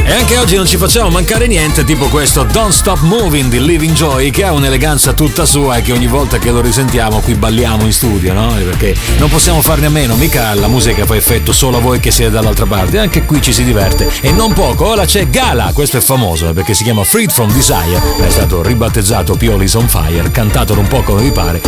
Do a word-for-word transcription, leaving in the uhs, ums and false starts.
E anche oggi non ci facciamo mancare niente, tipo questo Don't Stop Moving di Living Joy, che ha un'eleganza tutta sua e che ogni volta che lo risentiamo qui balliamo in studio, no? Perché non possiamo farne a meno, mica la musica fa effetto solo a voi che siete dall'altra parte, anche qui ci si diverte e non poco. Ora c'è Gala, questo è famoso perché si chiama Freed From Desire, è stato ribattezzato Pioli's on Fire, cantatelo un po' come vi pare,